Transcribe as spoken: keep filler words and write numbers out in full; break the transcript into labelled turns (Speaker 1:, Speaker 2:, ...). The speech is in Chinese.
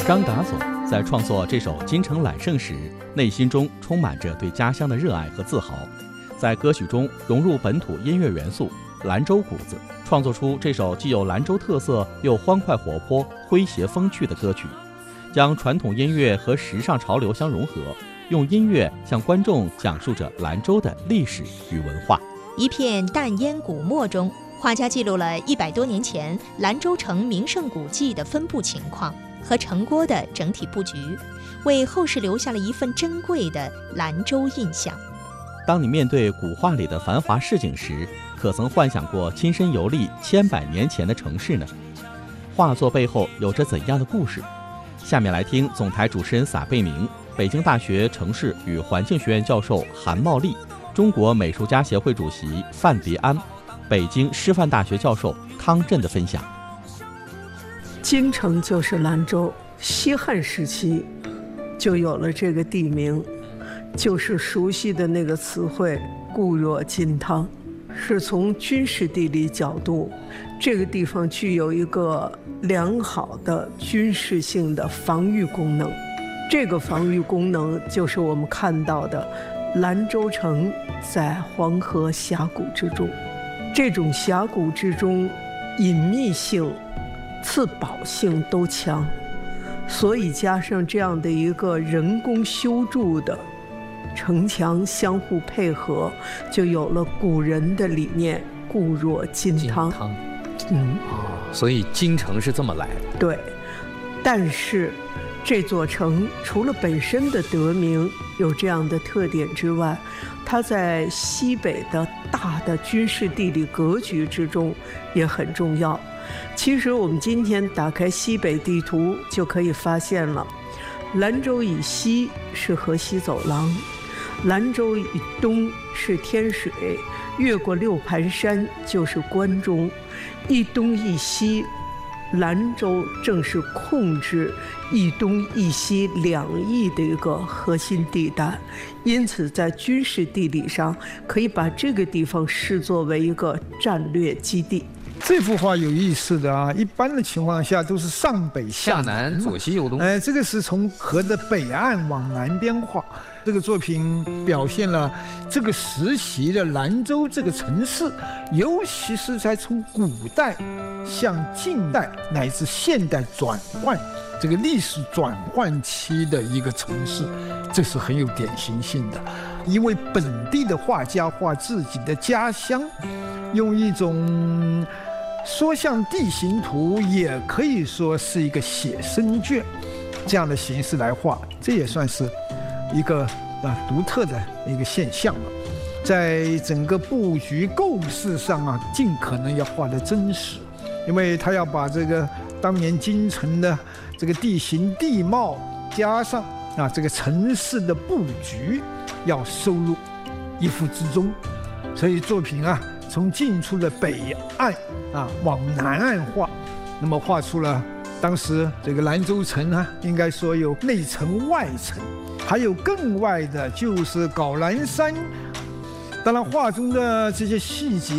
Speaker 1: 张达总在创作这首《京城揽胜》时，内心中充满着对家乡的热爱和自豪，在歌曲中融入本土音乐元素、兰州谷子，创作出这首既有兰州特色又欢快活泼、诙谐风趣的歌曲，将传统音乐和时尚潮流相融合，用音乐向观众讲述着兰州的历史与文化。
Speaker 2: 一片淡烟古墨中，画家记录了一百多年前兰州城名胜古迹的分布情况和城郭的整体布局，为后世留下了一份珍贵的兰州印象。
Speaker 1: 当你面对古画里的繁华市井时，可曾幻想过亲身游历千百年前的城市呢？画作背后有着怎样的故事？下面来听总台主持人撒贝宁、北京大学城市与环境学院教授韩茂利、中国美术家协会主席范迪安、北京师范大学教授康震的分享。
Speaker 3: 京城就是兰州，西汉时期就有了这个地名，就是熟悉的那个词汇固若金汤。是从军事地理角度，这个地方具有一个良好的军事性的防御功能。这个防御功能就是我们看到的兰州城在黄河峡谷之中，这种峡谷之中隐秘性、自保性都强，所以加上这样的一个人工修筑的城墙相互配合，就有了古人的理念固若金汤。
Speaker 4: 金汤
Speaker 3: 嗯、
Speaker 4: 哦，所以京城是这么来的。
Speaker 3: 对，但是这座城除了本身的得名有这样的特点之外，它在西北的大的军事地理格局之中也很重要。其实我们今天打开西北地图就可以发现了，兰州以西是河西走廊，兰州以东是天水，越过六盘山就是关中，一东一西，兰州正是控制一东一西两翼的一个核心地带，因此在军事地理上可以把这个地方视作为一个战略基地。
Speaker 5: 这幅画有意思的啊，一般的情况下都是上北
Speaker 4: 下南，左西右东。
Speaker 5: 哎，这个是从河的北岸往南边画。这个作品表现了这个时期的兰州这个城市，尤其是在从古代向近代乃至现代转换这个历史转换期的一个城市，这是很有典型性的。因为本地的画家画自己的家乡，用一种说像地形图，也可以说是一个写生卷这样的形式来画，这也算是一个啊独特的一个现象了。在整个布局构思上啊，尽可能要画得真实，因为他要把这个当年京城的这个地形地貌加上啊这个城市的布局要收入一幅之中，所以作品啊从进出的北岸啊往南岸画，那么画出了当时这个兰州城啊，应该说有内城外城，还有更外的就是皋兰山。当然画中的这些细节